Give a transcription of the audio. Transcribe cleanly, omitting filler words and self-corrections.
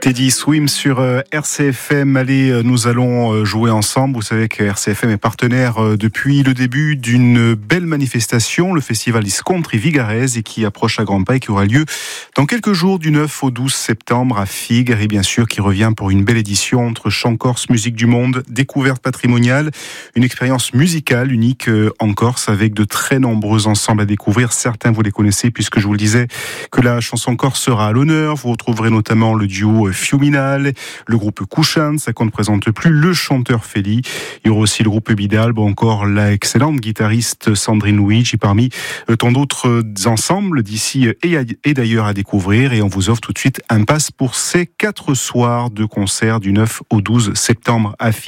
Teddy Swim sur RCFM. Allez, nous allons jouer ensemble. Vous savez que RCFM est partenaire depuis le début d'une belle manifestation, le festival Iscontri Vigarese, et qui approche à grands pas et qui aura lieu dans quelques jours du 9 au 12 septembre à Figres, et bien sûr qui revient pour une belle édition entre chant corse, musique du monde, découverte patrimoniale, une expérience musicale unique en Corse avec de très nombreux ensembles à découvrir. Certains vous les connaissez puisque je vous le disais que la chanson corse sera à l'honneur. Vous retrouverez notamment le duo Fiuminal, le groupe Couchan, ça qu'on ne présente plus, le chanteur Feli. Il y aura aussi le groupe Bidal, ou encore la excellente guitariste Sandrine Luigi, parmi tant d'autres ensembles d'ici et d'ailleurs à découvrir. Et on vous offre tout de suite un pass pour ces 4 soirs de concert du 9 au 12 septembre à Figres.